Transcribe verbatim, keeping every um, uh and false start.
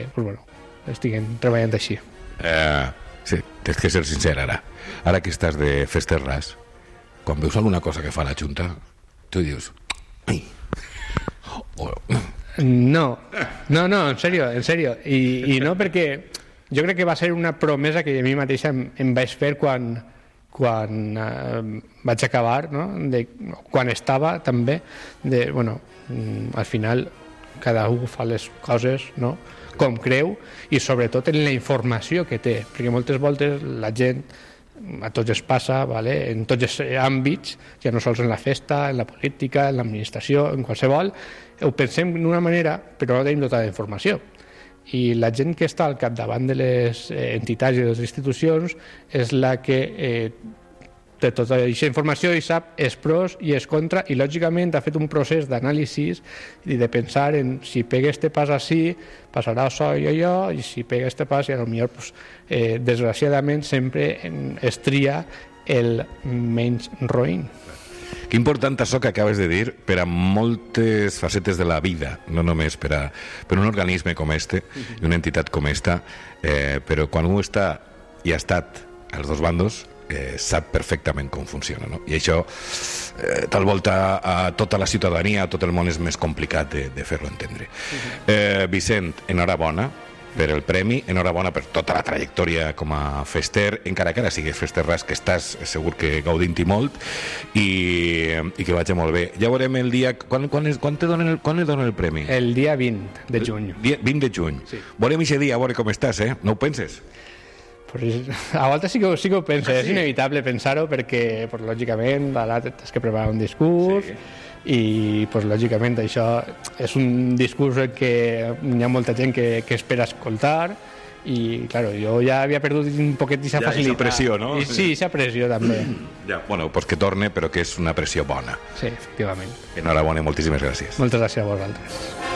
pues, bueno, estiguen treballant així. Eh, sí, tens que ser sincer ara. Ara que estàs de festes ras, quan veus alguna cosa que fa la Junta, tu dius... Ai. Oh. No, no, no, en serio, en serio. I, i no perquè jo crec que va ser una promesa que a mi mateixa em, em vaig fer quan, quan eh, vaig acabar, no? De, quan estava també, de, bueno, al final cada un fa les coses, no?, com creu, i sobretot en la informació que té, perquè moltes voltes la gent, a tots es passa, vale? En tots els àmbits, ja no sols en la festa, en la política, en l'administració, en qualsevol, ho pensem d'una manera, però no tenim tota la informació. I la gent que està al capdavant de les entitats i de les institucions és la que eh, té tota aquesta informació i sap els pros i els contra, i lògicament ha fet un procés d'anàlisi i de pensar en si pega este pas així, passarà això i allò, i si pega este pas, i potser pues, eh, desgraciadament sempre es tria el menys roïn. Que important això que acabes de dir per a moltes facetes de la vida, no només per a per un organisme com este i una entitat com esta, eh, però quan un està i ha estat als dos bandos, eh, sap perfectament com funciona, no? I això eh, tal volta a tota la ciutadania, a tot el món és més complicat de, de fer-lo entendre. eh, Vicent, enhorabona per el premi, enhorabona per tota la trajectòria com a fester, encara que ara sigues fester ras, que estàs segur que gaudint-hi molt, i, i que vagi molt bé. Ja veurem el dia... Quan, quan, és, quan, te donen el, quan et donen el premi? El dia vint de juny. El dia vint de juny. Sí. Veurem aquest dia, a veure com estàs, eh? No ho penses? Pues, a voltes sí que, sí que ho penso, ah, sí? És inevitable pensar-ho perquè, pues, lògicament, ara has que preparar un discurs, sí. I pues, lògicament això és un discurs que hi ha molta gent que, que espera escoltar, i claro, jo ja havia perdut un poquet d'aquesta ja, facilitat. Ja, pressió, no? I, sí, aquesta pressió també. Ja, bueno, pues que torne, però que és una pressió bona. Sí, efectivament. Enhorabona i moltíssimes gràcies. Moltes gràcies a vosaltres.